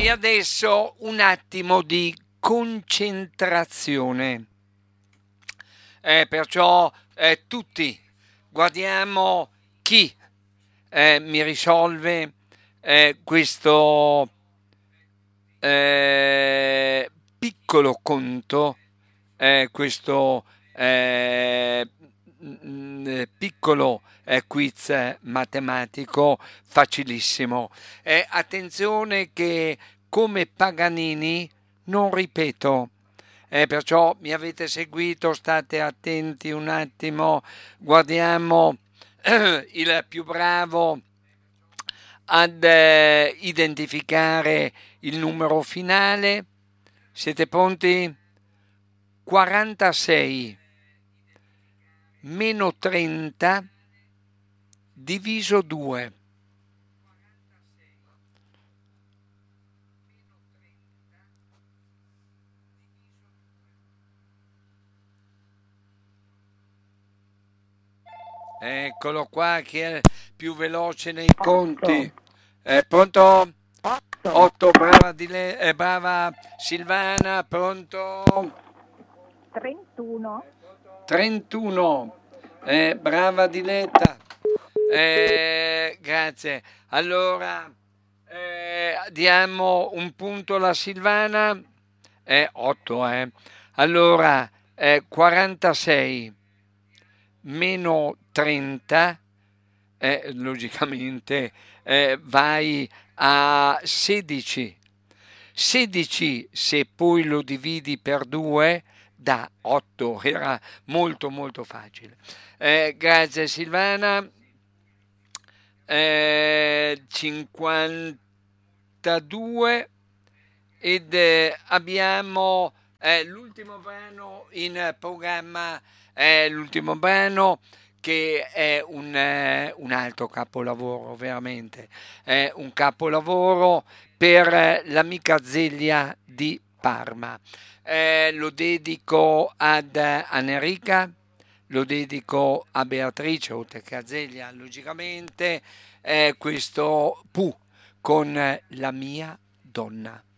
E adesso un attimo di concentrazione. Perciò tutti guardiamo chi mi risolve questo piccolo conto, questo piccolo quiz matematico facilissimo. Attenzione che come Paganini non ripeto. Perciò mi avete seguito, state attenti un attimo, guardiamo il più bravo ad identificare il numero finale. Siete pronti? 46 meno 30 diviso 2. Eccolo qua che è più veloce nei conti. Pronto? 8, brava Silvana, pronto? 31. 31, brava Diletta. Grazie. Allora, diamo un punto alla Silvana. 8, Allora, 46 meno 30, logicamente vai a 16. 16 se poi lo dividi per 2 dà 8, era molto molto facile. Grazie Silvana. 52 ed abbiamo l'ultimo brano in programma, l'ultimo brano che è un altro capolavoro, veramente, è un capolavoro per l'amica Zelia di Parma. Lo dedico ad Enrica, lo dedico a Beatrice, oltre che a Zelia, logicamente, questo Pooh con la mia donna.